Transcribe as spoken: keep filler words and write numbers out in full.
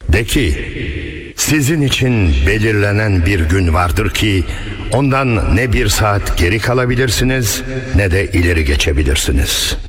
De ki, sizin için belirlenen bir gün vardır ki ondan ne bir saat geri kalabilirsiniz ne de ileri geçebilirsiniz.